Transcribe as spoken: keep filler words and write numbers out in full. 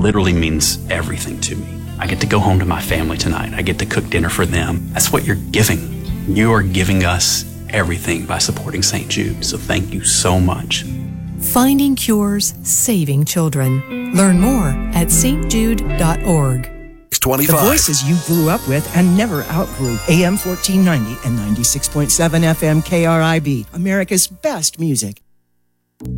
literally means everything to me. I get to go home to my family tonight. I get to cook dinner for them. That's what you're giving. You are giving us everything by supporting Saint Jude. So thank you so much. Finding cures, saving children. Learn more at s t jude dot org. twenty-five. The voices you grew up with and never outgrew. A M fourteen ninety and ninety-six point seven F M K R I B, America's best music.